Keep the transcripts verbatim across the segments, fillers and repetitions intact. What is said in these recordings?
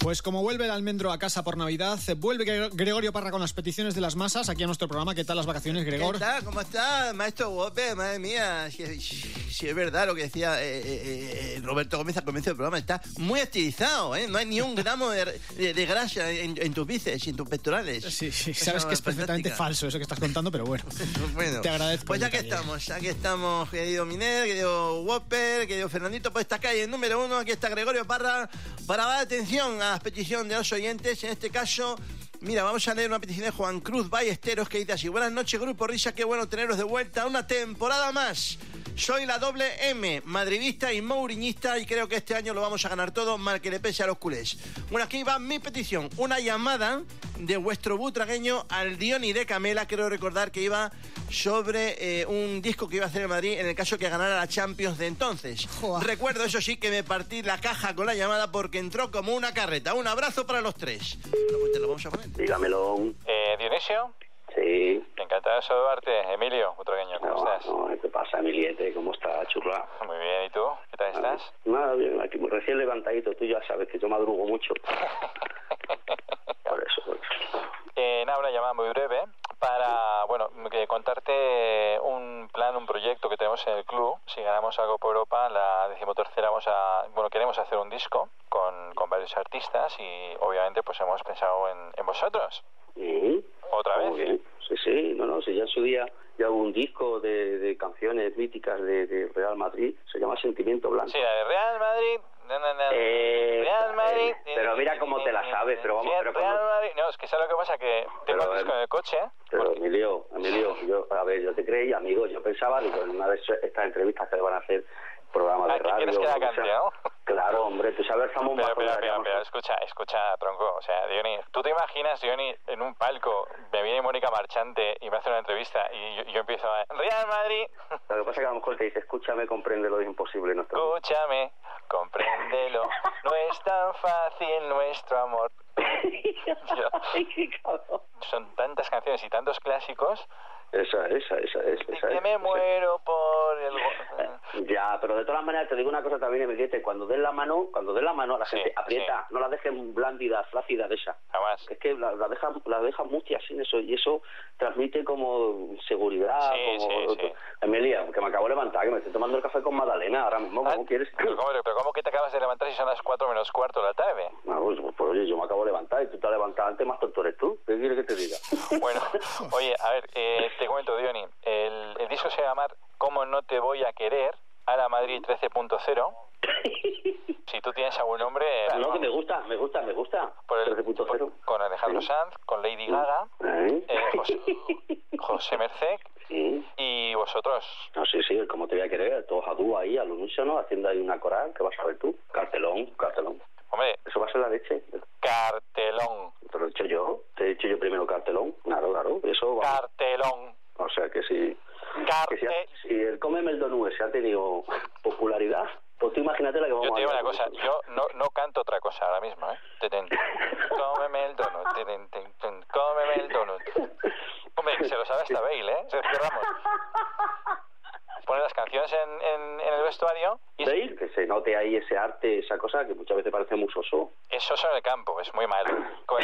Pues como vuelve el almendro a casa por Navidad, vuelve Gregorio Parra con las peticiones de las masas aquí a nuestro programa. ¿Qué tal las vacaciones, Gregor? ¿Qué tal? ¿Cómo está, maestro Wope? Madre mía, si, si, si es verdad lo que decía eh, eh, Roberto Gómez al comienzo del programa, está muy estilizado, ¿eh? No hay ni un gramo de, de, de grasa en, en tus bíceps y en tus pectorales. Sí, sí, sabes que es perfectamente falso eso que estás contando, pero bueno, bueno te agradezco. Pues ya que estamos, aquí estamos, querido Miner, querido Whopper, querido Fernandito, pues esta calle número uno, aquí está Gregorio Parra, para dar atención a las peticiones de los oyentes. En este caso, mira, vamos a leer una petición de Juan Cruz Ballesteros que dice así: buenas noches, Grupo Risa, qué bueno teneros de vuelta una temporada más. Soy la doble M, madridista y mouriñista, y creo que este año lo vamos a ganar todo, mal que le pese a los culés. Bueno, aquí va mi petición, una llamada de vuestro butragueño al Dioni de Camela. Quiero recordar que iba sobre eh, un disco que iba a hacer en Madrid en el caso que ganara la Champions de entonces. Joder. Recuerdo, eso sí, que me partí la caja con la llamada porque entró como una carreta. Un abrazo para los tres. Bueno, pues te lo vamos a poner. Dígamelo. Eh, Dionisio. Sí. Encantado de saludarte, Emilio, butragueño, ¿cómo no, estás? No, ¿qué pasa, Emiliete? ¿Cómo estás, churra? Muy bien, ¿y tú? ¿Qué tal estás? Nada, bien, aquí recién levantadito. Tú ya sabes que yo madrugo mucho. Por eso, por eso. Eh, nada, una llamada muy breve para, bueno, que contarte un plan, un proyecto que tenemos en el club. Si ganamos algo por Europa, la decimotercera vamos a, bueno, queremos hacer un disco con, con varios artistas y obviamente pues hemos pensado en, en vosotros. ¿Sí? ¿Otra vez? Muy bien. Sí, sí, no, no, si ya en su día ya hubo un disco de, de canciones míticas de, de Real Madrid, se llama Sentimiento Blanco. Sí, la de Real Madrid. No, no, no. Eh, Real Madrid. Eh, pero mira cómo te la sabes, pero vamos, pero Real cuando... Madrid. No, es que ¿sabes lo que pasa? Que tengo el disco en el coche. Pero porque... Emilio, Emilio, yo, a ver, yo te creí, amigo, yo pensaba, digo, en una de estas entrevistas que le van a hacer programas ah, de radio. ¿Quieres que la cante, no? Claro, hombre, tú sabes, estamos pero, más pero, pero, pero, escucha, escucha, tronco, o sea, Diony, ¿tú te imaginas, Diony, en un palco, me viene Mónica Marchante y me hace una entrevista y yo, yo empiezo a... Real Madrid. Lo que pasa es que a lo mejor te dice, escúchame, compréndelo, es imposible nuestro... Escúchame, compréndelo, no es tan fácil nuestro amor. Yo, son tantas canciones y tantos clásicos. Esa, esa, esa, esa, esa que me esa. muero por el... Ya, pero de todas maneras te digo una cosa también, Emiliete, cuando des la mano, cuando des la mano a la sí, gente, aprieta, sí. no la dejes blándida, flácida de esa. Jamás. Es que la, la dejas la deja muchas sin eso, y eso transmite como seguridad, sí, como... Sí, sí. Emilia, que me acabo de levantar, que me estoy tomando el café con Magdalena ahora mismo, ¿cómo ah, quieres? Pero ¿cómo, pero ¿cómo que te acabas de levantar si son las cuatro menos cuarto de la tarde? No, pues, pues oye, yo me acabo de levantar y tú te has levantado antes, más tonto eres tú. ¿Qué quieres que te diga? Bueno, oye, a ver, eh, te comento, Diony, el, el disco se va a llamar ¿Cómo no te voy a querer? A la Madrid trece punto cero. Si tú tienes algún nombre... No, que me gusta, me gusta, me gusta. Por el, trece punto cero. Por, con Alejandro sí. Sanz, con Lady Gaga, ¿Eh? eh, José, José Merced sí. y vosotros. No, sí, sí, como te voy a querer, todos a dúo ahí, al unísono, haciendo ahí una coral, que vas a ver tú. Cartelón, cartelón. Hombre, eso va a ser la leche. Cartelón. Te lo he dicho yo, te he dicho yo primero cartelón. Claro, claro, eso va. Cartelón. O sea que si, Carte... que si, ha, si el Cómeme el Donut se ha tenido popularidad, pues tú imagínate la que vamos a... Yo te digo una cosa, yo no, no canto otra cosa ahora mismo, ¿eh? Teten, cómeme el donut, teten, teten, cómeme el donut. Hombre, se lo sabe hasta Bale, ¿eh? Sergio Ramos. Pone las canciones en, en, en el vestuario y... Bale, que se note ahí ese arte, esa cosa que muchas veces parece muy soso. Es soso en el campo, es muy malo.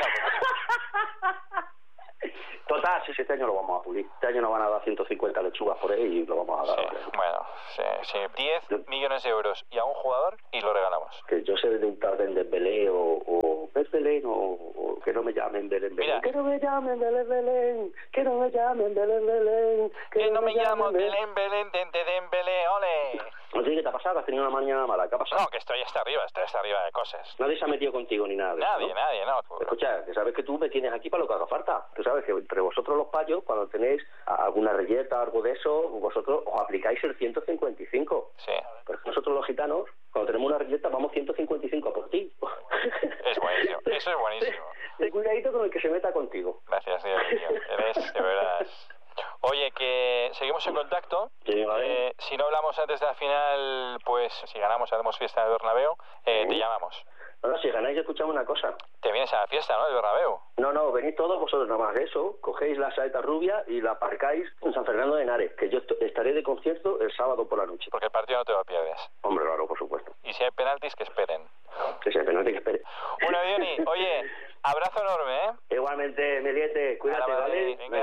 Total, sí, sí, este año lo vamos a pulir. Este año nos van a dar ciento cincuenta lechugas por ahí y lo vamos a dar. Sí, ¿vale? Bueno, sí, sí. diez yo, millones de euros y a un jugador y lo regalamos. Que yo sé de un tal de Dembélé o, o Belén o, o que no me llamen Belén Belén. Que no me llamen Belén Belén. Que no me llamen Belén Belén. Que, que no me llamo Belén Belén de Dembélé, ole. Oye, ¿qué te ha pasado? ¿Has tenido una mañana mala? ¿Qué ha pasado? No, que estoy hasta arriba, estoy hasta arriba de cosas. Nadie se ha metido contigo ni nada. Nadie, ¿no? nadie, no. Escucha, que sabes que tú me tienes aquí para lo que haga falta. Tú sabes que entre vosotros los payos, cuando tenéis alguna reyeta o algo de eso, vosotros os aplicáis el ciento cincuenta y cinco. Sí. Pero nosotros los gitanos, cuando tenemos una reyeta, vamos ciento cincuenta y cinco a por ti. Es buenísimo, eso es buenísimo. Ten cuidadito con el que se meta contigo. Gracias, Dios mío. Eres, de verdad... Oye, que seguimos en contacto. Sí, vale. eh, si no hablamos antes de la final, pues si ganamos, haremos fiesta en el Bernabéu, eh, sí. Te llamamos. No, si ganáis, escuchamos una cosa. Te vienes a la fiesta, ¿no? El Bernabéu. No, no, venid todos vosotros nada más. Eso, cogéis la saeta rubia y la aparcáis en San Fernando de Henares, que yo estaré de concierto el sábado por la noche. Porque el partido no te lo pierdes. Hombre, claro, por supuesto. Y si hay penaltis, que esperen. Que si hay penaltis, que esperen. Bueno, Johnny. Oye, abrazo enorme, ¿eh? Igualmente, Miguelete, cuídate, Ahora, ¿vale? venga,